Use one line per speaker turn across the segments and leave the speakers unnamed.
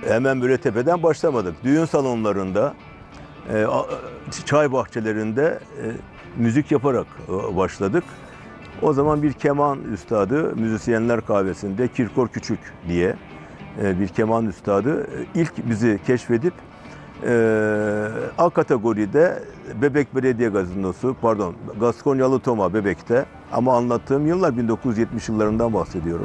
Hemen böyle tepeden başlamadık. Düğün salonlarında, çay bahçelerinde müzik yaparak başladık. O zaman bir keman üstadı, müzisyenler kahvesinde Kirkor Küçük diye bir keman üstadı ilk bizi keşfedip A kategoride Bebek Belediye Gazinosu, pardon Gaskonyalı Toma Bebek'te, ama anlattığım yıllar 1970 yıllarından bahsediyorum.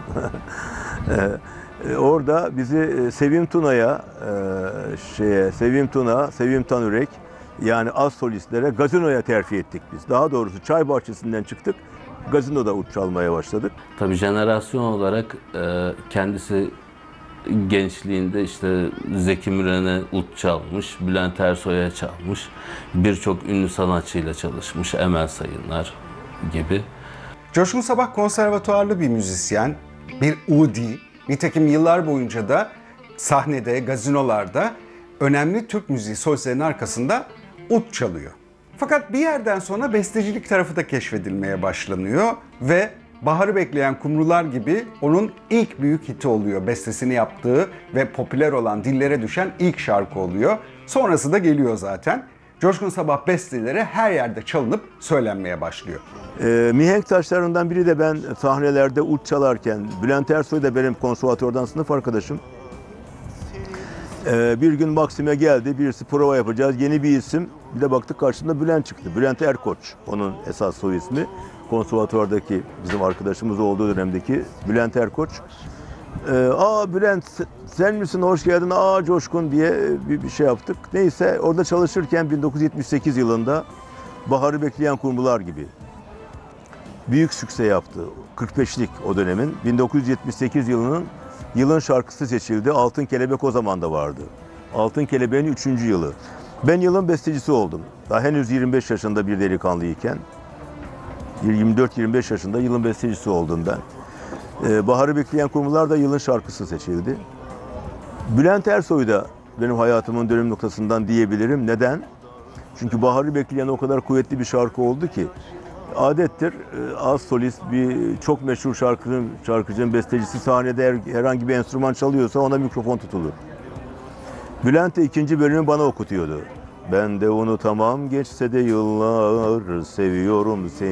Orada bizi Sevim Tuna'ya, Sevim Tuna, Sevim Tanürek, yani az solistlere gazinoya terfi ettik biz. Daha doğrusu çay bahçesinden çıktık, gazinoda ut çalmaya başladık.
Tabii jenerasyon olarak kendisi gençliğinde işte Zeki Müren'e ut çalmış, Bülent Ersoy'a çalmış, birçok ünlü sanatçıyla çalışmış, Emel Sayınlar gibi.
Coşkun Sabah konservatuarlı bir müzisyen, bir udi. Nitekim yıllar boyunca da sahnede, gazinolarda önemli Türk müziği solistlerinin arkasında ut çalıyor. Fakat bir yerden sonra bestecilik tarafı da keşfedilmeye başlanıyor ve Baharı Bekleyen Kumrular gibi onun ilk büyük hiti oluyor. Bestesini yaptığı ve popüler olan, dillere düşen ilk şarkı oluyor. Sonrası da geliyor zaten. Coşkun Sabah besteleri her yerde çalınıp söylenmeye başlıyor.
Mihenk taşlarından biri de ben sahnelerde ut çalarken, Bülent Ersoy da benim konservatuvardan sınıf arkadaşım. Bir gün Maksim'e geldi, birisi prova yapacağız, yeni bir isim. Bir de baktık karşımda Bülent çıktı. Bülent Erkoç, onun esas soy ismi. Konservatuvardaki bizim arkadaşımız olduğu dönemdeki Bülent Erkoç. Aa Bülent sen misin, hoş geldin, aa Coşkun diye bir şey yaptık. Neyse orada çalışırken 1978 yılında Baharı Bekleyen Kumrular gibi büyük sükse yaptı. 45'lik o dönemin. 1978 yılın şarkısı seçildi. Altın Kelebek o zaman da vardı. Altın Kelebek'in 3. yılı. Ben yılın bestecisi oldum. Daha henüz 25 yaşında bir delikanlıyken. 24-25 yaşında yılın bestecisi oldum ben. Baharı Bekleyen Kumrular da yılın şarkısı seçildi. Bülent Ersoy da benim hayatımın dönüm noktasından diyebilirim. Neden? Çünkü Baharı Bekleyen o kadar kuvvetli bir şarkı oldu ki, adettir az solist bir çok meşhur şarkıcının bestecisi sahnede herhangi bir enstrüman çalıyorsa ona mikrofon tutulur. Bülent de ikinci bölümü bana okutuyordu. Ben de unutamam geçse de yıllar, seviyorum seni.